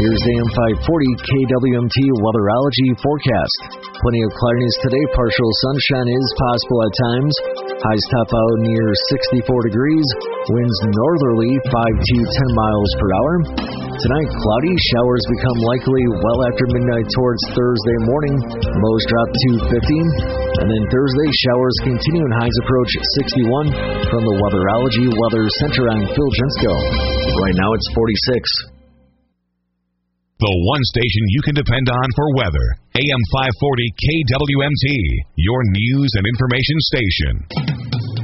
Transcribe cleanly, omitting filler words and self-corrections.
Here's AM 540 KWMT weatherology forecast. Plenty of cloudiness today. Partial sunshine is possible at times. Highs top out near 64 degrees. Winds northerly 5 to 10 miles per hour. Tonight, cloudy. Showers become likely well after midnight towards Thursday morning. Lows drop to 50. And then Thursday, showers continue and highs approach 61. From the Weatherology Weather Center, I'm Phil Jensko. Right now, it's 46. The one station you can depend on for weather. AM 540 KWMT, your news and information station.